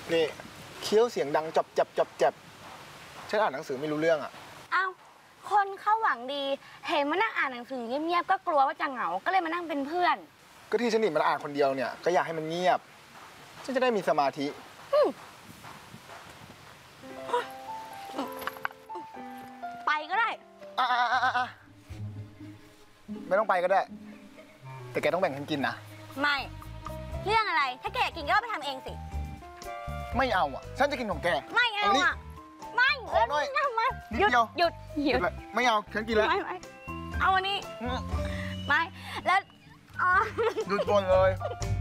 นี่เคี้ยวเสียงดังจับฉันอ่านหนังสือไม่รู้เรื่องอ่ะอ้าวคนเข้าหวังดีเห็นมานั่งอ่านหนังสือเงียบๆก็กลัวว่าจะเหงาก็เลยมานั่งเป็นเพื่อนก็ที่ฉันหนีมันอ่านคนเดียวเนี่ยก็อยากให้มันเงียบฉันจะได้มีสมาธิไปก็ได้ไม่ต้องไปก็ได้แต่แกต้องแบ่งฉันกินนะไม่เรื่องอะไรถ้าแกกินก็ไปทำเองสิไม่เอาอ่ะฉันจะกินของแกไม่เอาอ่ะไม่แล้วทำมาหยุดไม่เอาฉันกินแล้วไม่เอาอันนี้ไม่แล้วหยุดก่อนเลย